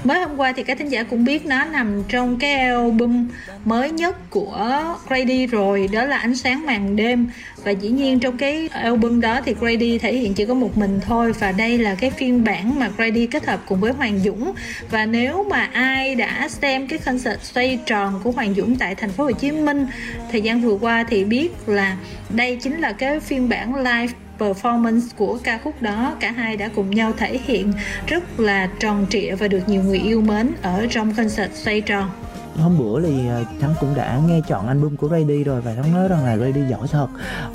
Mới hôm qua thì các thính giả cũng biết nó nằm trong cái album mới nhất của Grady rồi, đó là Ánh Sáng Màn Đêm. Và dĩ nhiên trong cái album đó thì Grady thể hiện chỉ có một mình thôi, và đây là cái phiên bản mà Grady kết hợp cùng với Hoàng Dũng. Và nếu mà ai đã xem cái concert xoay tròn của Hoàng Dũng tại thành phố Hồ Chí Minh thời gian vừa qua thì biết là đây chính là cái phiên bản live performance của ca khúc đó. Cả hai đã cùng nhau thể hiện rất là tròn trịa và được nhiều người yêu mến ở trong concert xoay tròn. Hôm bữa thì Thắng cũng đã nghe chọn album của Grady rồi, và Thắng nói rằng là Grady giỏi thật.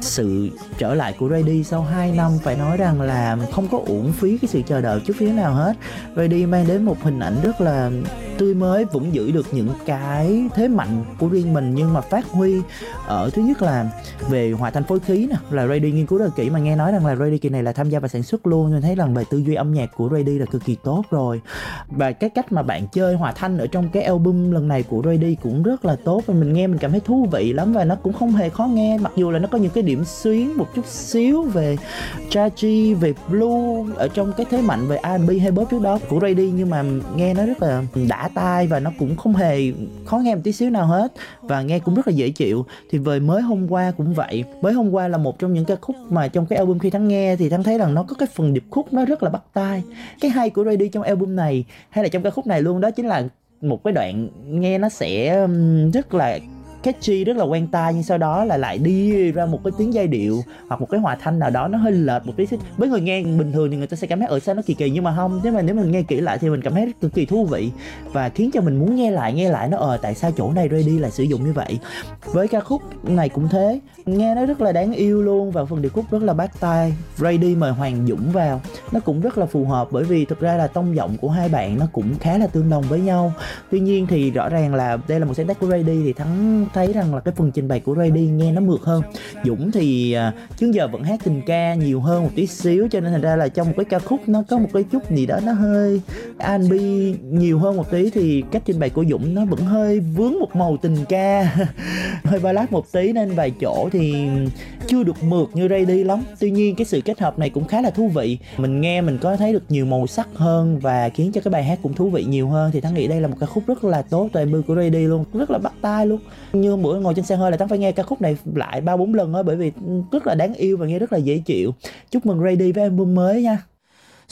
Sự trở lại của Grady sau 2 năm phải nói rằng là không có uổng phí cái sự chờ đợi chút xíu nào hết. Grady mang đến một hình ảnh rất là tươi mới, vẫn giữ được những cái thế mạnh của riêng mình, nhưng mà phát huy ở thứ nhất là về hòa thanh phối khí nè, là Grady nghiên cứu rất là kỹ, mà nghe nói rằng là Grady kỳ này là tham gia vào sản xuất luôn, nên thấy rằng về tư duy âm nhạc của Grady là cực kỳ tốt rồi. Và cái cách mà bạn chơi hòa thanh ở trong cái album lần này của Grady cũng rất là tốt, và mình nghe mình cảm thấy thú vị lắm, và nó cũng không hề khó nghe, mặc dù là nó có những cái điểm xuyến một chút xíu về jazzy, về blue ở trong cái thế mạnh về R&B hay pop trước đó của Grady, nhưng mà nghe nó rất là đã tai và nó cũng không hề khó nghe một tí xíu nào hết, và nghe cũng rất là dễ chịu. Thì về mới hôm qua cũng vậy, mới hôm qua là một trong những ca khúc mà trong cái album khi Thắng nghe thì Thắng thấy rằng nó có cái phần điệp khúc nó rất là bắt tai. Cái hay của Grady trong album này hay là trong ca khúc này luôn, đó chính là một cái đoạn nghe nó sẽ rất là catchy, rất là quen tai, nhưng sau đó là lại đi ra một cái tiếng giai điệu hoặc một cái hòa thanh nào đó nó hơi lệch một tí xíu. Với người nghe bình thường thì người ta sẽ cảm thấy ở sao nó kỳ kỳ, nhưng mà không, nếu mình nghe kỹ lại thì mình cảm thấy cực kỳ thú vị và khiến cho mình muốn nghe lại nó tại sao chỗ này Grady lại sử dụng như vậy. Với ca khúc này cũng thế, nghe nó rất là đáng yêu luôn, và phần điệp khúc rất là bắt tai. Grady mời Hoàng Dũng vào nó cũng rất là phù hợp, bởi vì thực ra là tông giọng của hai bạn nó cũng khá là tương đồng với nhau. Tuy nhiên thì rõ ràng là đây là một sáng tác của Grady, thì Thắng thấy rằng là cái phần trình bày của Grady nghe nó mượt hơn. Dũng thì trước giờ vẫn hát tình ca nhiều hơn một tí xíu, cho nên thành ra là trong một cái ca khúc nó có một cái chút gì đó nó hơi R&B nhiều hơn một tí, thì cách trình bày của Dũng nó vẫn hơi vướng một màu tình ca hơi ballad một tí, nên vài chỗ thì chưa được mượt như Grady lắm. Tuy nhiên cái sự kết hợp này cũng khá là thú vị, mình nghe mình có thấy được nhiều màu sắc hơn và khiến cho cái bài hát cũng thú vị nhiều hơn. Thì Thắng nghĩ đây là một ca khúc rất là tốt từ album của Grady luôn, rất là bắt tai luôn. Như bữa ngồi trên xe hơi là Thắng phải nghe ca khúc này lại 3-4 lần đó, bởi vì rất là đáng yêu và nghe rất là dễ chịu. Chúc mừng Grady với album mới nha.